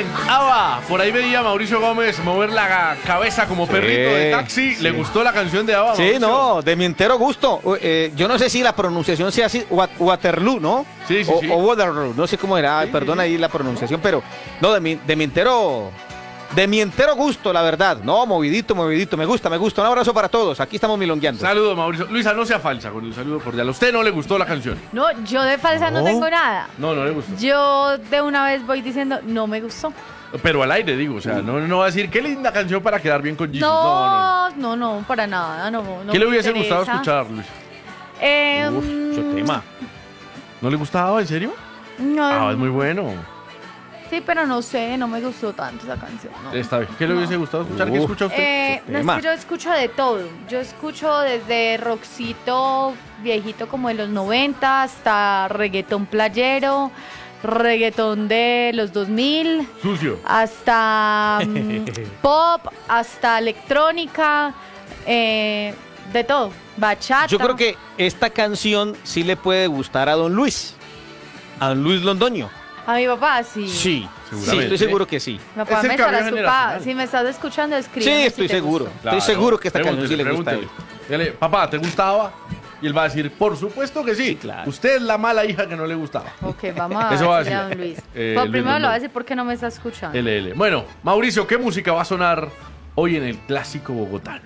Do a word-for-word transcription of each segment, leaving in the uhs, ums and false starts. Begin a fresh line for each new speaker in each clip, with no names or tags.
Bien, ABBA. Por ahí veía a Mauricio Gómez mover la cabeza como
Sí,
perrito de taxi.
sí.
¿Le gustó la canción de ABBA,
Sí,
Mauricio?
no, de mi entero gusto. Eh, yo no sé si la pronunciación sea así, Wa- Waterloo, ¿no?
Sí, sí,
o,
sí.
o Waterloo, no sé cómo era,
Sí,
perdón
sí, sí.
ahí la pronunciación, pero no, de mi, de mi entero, de mi entero gusto, la verdad. No, movidito, movidito, me gusta, me gusta. Un abrazo para todos, aquí estamos milongueando.
Saludos, Mauricio. Luisa, no sea falsa con el saludo cordial. ¿A usted no le gustó la canción?
No, yo de falsa no,
No.
tengo nada.
No, no le gustó.
Yo de una vez voy diciendo, no me gustó.
Pero al aire, digo. O sea, no, no va a decir qué linda canción para quedar bien con Jesus. No, no.
No, no, no, para nada. No, no
¿Qué le
me
hubiese
interesa.
gustado escuchar, Luisa?
Eh,
Uf, mucho tema.
¿No le gustaba, en serio?
No,
Ah, es muy bueno.
sí, pero no sé, no me gustó tanto esa canción. No.
Está bien. ¿Qué le
No.
hubiese gustado escuchar? ¿Qué
Uf.
escucha usted?
Eh, no, es
tema.
que yo escucho de todo. Yo escucho desde rockcito viejito como de los noventa hasta reggaetón playero, reggaetón de los dos mil,
Sucio.
hasta mm, pop, hasta electrónica, eh, de todo. Bachata.
Yo creo que esta canción sí le puede gustar a don Luis, a don Luis Londoño.
A mi papá sí.
Sí, sí,
Seguramente.
estoy seguro que sí.
Mi papá
Es el
me
cambio
estará escupa-
generacional.
Si me estás escuchando, escribe.
Sí, estoy seguro. Estoy seguro que esta canción sí le gusta a él.
Dile, papá, ¿te gustaba? Y él va a decir, por supuesto que sí.
Sí, claro.
Usted es la mala hija que no le gustaba.
Ok, vamos a
Eso va a
decirle a
decir.
don Luis.
Eh,
Pero
Luis
primero
Londoño.
lo va a decir porque no me está escuchando.
L L. Bueno, Mauricio, ¿qué música va a sonar hoy en el clásico bogotano?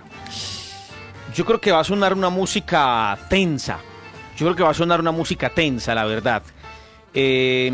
Yo creo que va a sonar una música tensa. Yo creo que va a sonar una música tensa, la verdad. Eh,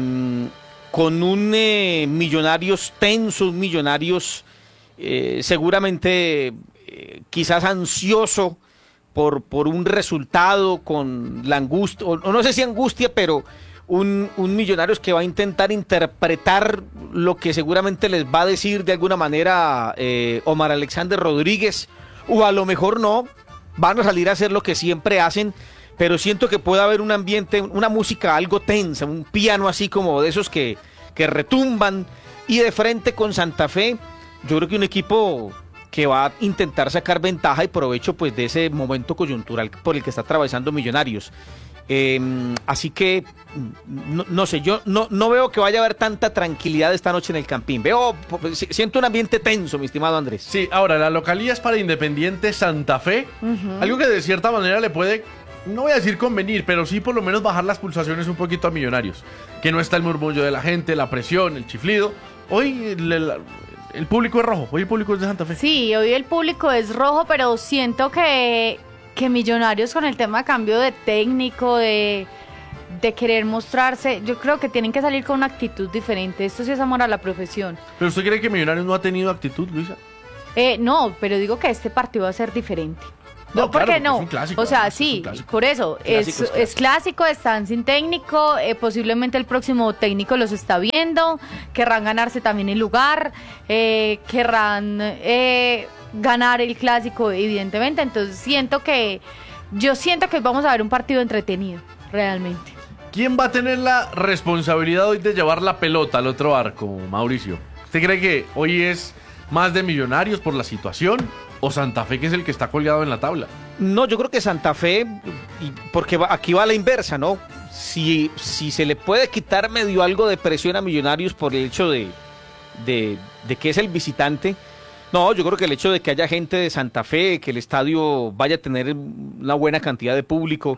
con un eh, Millonarios tensos, Millonarios eh, seguramente eh, quizás ansioso por, por un resultado, con la angustia, o, o no sé si angustia, pero un, un Millonarios que va a intentar interpretar lo que seguramente les va a decir de alguna manera eh, Omar Alexander Rodríguez, o a lo mejor no, van a salir a hacer lo que siempre hacen, pero siento que puede haber un ambiente, una música algo tensa, un piano así como de esos que, que retumban, y de frente con Santa Fe, yo creo que un equipo que va a intentar sacar ventaja y provecho pues de ese momento coyuntural por el que está atravesando Millonarios. Eh, así que, no, no sé, yo no, no veo que vaya a haber tanta tranquilidad esta noche en el Campín. Veo, pues, siento un ambiente tenso, mi estimado Andrés.
Sí, ahora, la localía es para Independiente Santa Fe.
Ujú.
Algo que de cierta manera le puede, no voy a decir convenir, pero sí por lo menos bajar las pulsaciones un poquito a Millonarios. Que no está el murmullo de la gente, la presión, el chiflido. Hoy el, el- el público es rojo, hoy el público es de Santa Fe.
Sí, hoy el público es rojo, pero siento que, que Millonarios con el tema de cambio de técnico, de, de querer mostrarse, yo creo que tienen que salir con una actitud diferente. Esto sí es amor a la profesión.
¿Pero usted cree que Millonarios no ha tenido actitud, Luisa?
Eh, no, pero digo que este partido va a ser diferente.
No,
No, ¿por
claro,
qué
porque
no?
es un clásico,
O sea,
además, es un
sí,
clásico.
por eso,
Clásico
es,
es clásico.
es clásico, están sin técnico, eh, posiblemente el próximo técnico los está viendo, querrán ganarse también el lugar, eh, querrán eh, ganar el clásico, evidentemente, entonces siento que, yo siento que vamos a ver un partido entretenido, realmente.
¿Quién va a tener la responsabilidad hoy de llevar la pelota al otro arco, Mauricio? ¿Usted cree que hoy es más de Millonarios por la situación o Santa Fe, que es el que está colgado en la tabla?
No, yo creo que Santa Fe, y porque va- aquí va la inversa, ¿no? Si, si se le puede quitar medio algo de presión a Millonarios por el hecho de, de, de que es el visitante, no, yo creo que el hecho de que haya gente de Santa Fe, que el estadio vaya a tener una buena cantidad de público,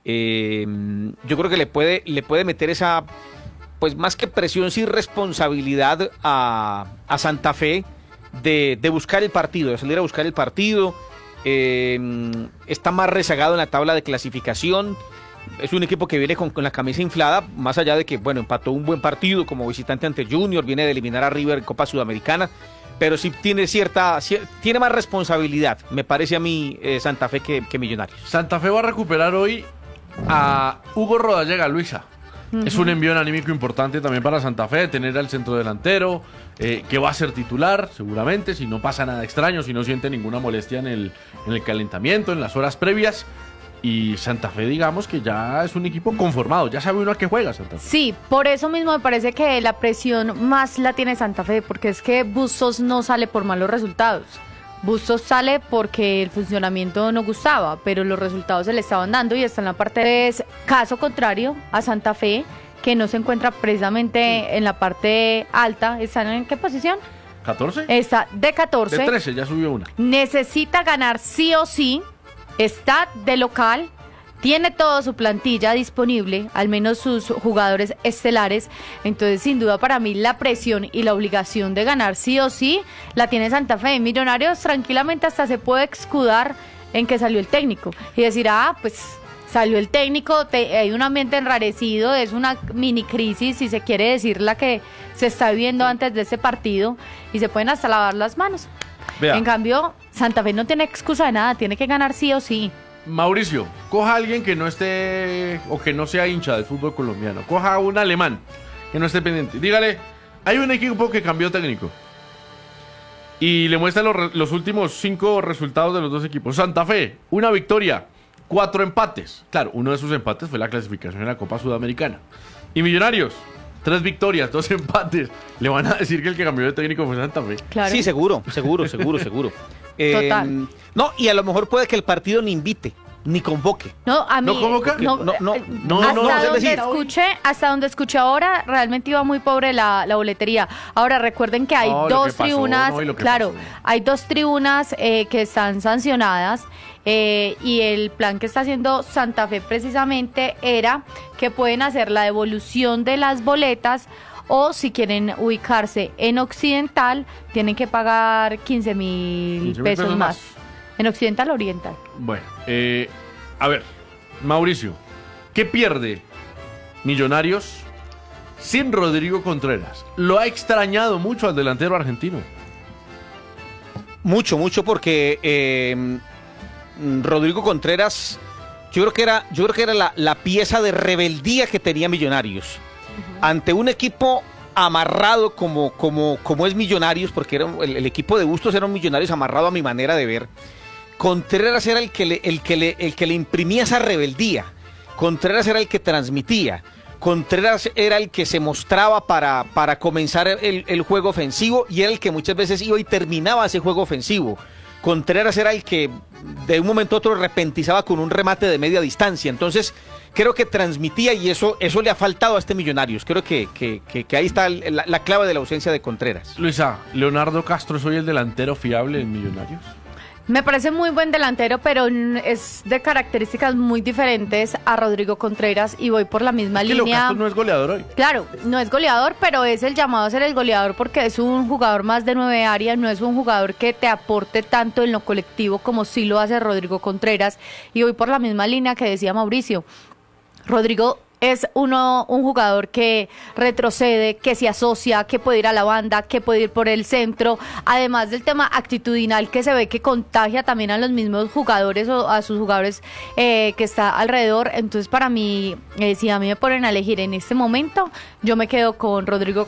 eh, yo creo que le puede, le puede meter esa, pues más que presión, sí responsabilidad a, a Santa Fe de, de buscar el partido, de salir a buscar el partido. Eh, está más rezagado en la tabla de clasificación. Es un equipo que viene con, con la camisa inflada, más allá de que, bueno, empató un buen partido como visitante ante Junior, viene de eliminar a River en Copa Sudamericana, pero sí tiene cierta, cier- tiene más responsabilidad, me parece a mí, eh, Santa Fe que, que Millonarios.
Santa Fe va a recuperar hoy a Hugo Rodallega, Luisa. Es un envío anímico importante también para Santa Fe, tener al centro delantero, eh, que va a ser titular seguramente, si no pasa nada extraño, si no siente ninguna molestia en el, en el calentamiento, en las horas previas. Y Santa Fe, digamos que ya es un equipo conformado, ya sabe uno a qué juega Santa Fe.
Sí, por eso mismo me parece que la presión más la tiene Santa Fe, porque es que Bustos no sale por malos resultados. Bustos sale porque el funcionamiento no gustaba, pero los resultados se le estaban dando y está en la parte de caso contrario a Santa Fe, que no se encuentra precisamente en la parte alta. ¿Están en qué posición?
¿catorce?
Está de catorce.
De trece, ya subió una.
Necesita ganar sí o sí, está de local, tiene toda su plantilla disponible, al menos sus jugadores estelares. Entonces, sin duda, para mí la presión y la obligación de ganar sí o sí la tiene Santa Fe. Millonarios tranquilamente hasta se puede escudar en que salió el técnico y decir, ah, pues salió el técnico, te, hay un ambiente enrarecido, es una mini crisis, si se quiere decir, la que se está viviendo antes de este partido, y se pueden hasta lavar las manos.
Vea.
En cambio, Santa Fe no tiene excusa de nada, tiene que ganar sí o sí.
Mauricio, coja a alguien que no esté o que no sea hincha del fútbol colombiano. Coja a un alemán que no esté pendiente. Dígale, hay un equipo que cambió técnico. Y le muestra los, re- los últimos cinco resultados de los dos equipos. Santa Fe, una victoria, cuatro empates. Claro, uno de sus empates fue la clasificación en la Copa Sudamericana. Y Millonarios, tres victorias, dos empates. Le van a decir que el que cambió de técnico fue Santa Fe.
Claro.
Sí, seguro, seguro, seguro, seguro. Eh,
Total.
No, y a lo mejor puede que el partido ni invite, ni convoque.
No, a mí,
¿No convoca?
no,
No, no,
eh,
no,
hasta
no, es
donde
decir-
escuché, hasta donde escuché ahora, realmente iba muy pobre la, la boletería. Ahora recuerden que hay
No, lo
dos
que pasó,
tribunas,
no, y lo que
claro,
pasó.
hay dos tribunas eh, que están sancionadas, eh, y el plan que está haciendo Santa Fe precisamente era que pueden hacer la devolución de las boletas, o si quieren ubicarse en Occidental, tienen que pagar quince mil pesos más. ¿En Occidental o Oriental?
Bueno, eh, a ver, Mauricio, ¿qué pierde Millonarios sin Rodrigo Contreras? Lo ha extrañado mucho al delantero argentino.
Mucho, mucho, porque eh, mm, Rodrigo Contreras, yo creo que era, yo creo que era la, la pieza de rebeldía que tenía Millonarios. Ante un equipo amarrado como, como, como es Millonarios, porque era, el, el equipo de Bustos era un Millonarios amarrado a mi manera de ver. Contreras era el que le, el que le, el que le imprimía esa rebeldía. Contreras era el que transmitía. Contreras era el que se mostraba para, para comenzar el, el juego ofensivo, y era el que muchas veces iba y terminaba ese juego ofensivo. Contreras era el que de un momento a otro repentizaba con un remate de media distancia. Entonces, creo que transmitía, y eso, eso le ha faltado a este Millonarios. Creo que, que, que, que ahí está el- la, la clave de la ausencia de Contreras.
Luisa, ¿Leonardo Castro es hoy el delantero fiable en Millonarios?
Me parece muy buen delantero, pero n- es de características muy diferentes a Rodrigo Contreras, y voy por la misma
Es que Leo
línea.
Castro no es goleador hoy.
Claro, no es goleador, pero es el llamado a ser el goleador porque es un jugador más de nueve áreas, no es un jugador que te aporte tanto en lo colectivo como sí lo hace Rodrigo Contreras, y voy por la misma línea que decía Mauricio. Rodrigo es uno, un jugador que retrocede, que se asocia, que puede ir a la banda, que puede ir por el centro, además del tema actitudinal que se ve que contagia también a los mismos jugadores o a sus jugadores eh, que está alrededor. Entonces, para mí, eh, si a mí me ponen a elegir en este momento, yo me quedo con Rodrigo